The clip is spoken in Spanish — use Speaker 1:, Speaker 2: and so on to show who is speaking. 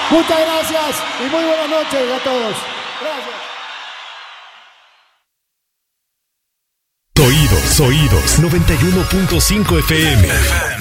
Speaker 1: Muchas gracias y muy buenas noches a todos. Gracias.
Speaker 2: Oídos 91.5 FM.